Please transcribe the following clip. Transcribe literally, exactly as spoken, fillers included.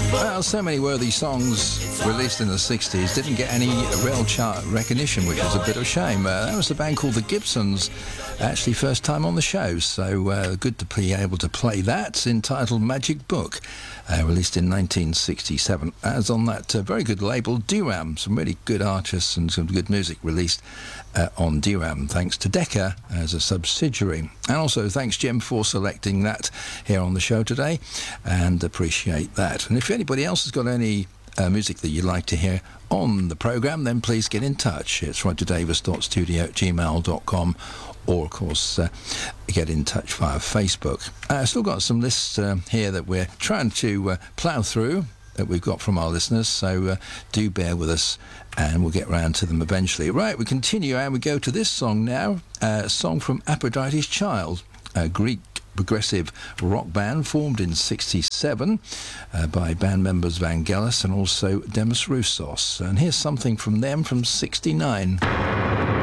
Well, so many worthy songs released in the sixties didn't get any real chart recognition, which is a bit of a shame. Uh, that was a band called the Gibsons, actually first time on the show, so uh, good to be able to play that, entitled Magic Book, uh, released in nineteen sixty-seven, as on that uh, very good label, D RAM. Some really good artists and some good music released uh, on D RAM, thanks to Decca as a subsidiary. And also thanks, Jim, for selecting that here on the show today, and appreciate that. And if anybody else has got any uh, music that you'd like to hear on the programme, then please get in touch. It's roger davis dot studio at gmail dot com, or of course uh, get in touch via Facebook. I've uh, still got some lists uh, here that we're trying to uh, plough through that we've got from our listeners, so uh, do bear with us and we'll get round to them eventually. Right, we continue and we go to this song now, uh, a song from Aphrodite's Child, a Greek progressive rock band formed in sixty-seven uh, by band members Vangelis and also Demis Roussos. And here's something from them from sixty-nine.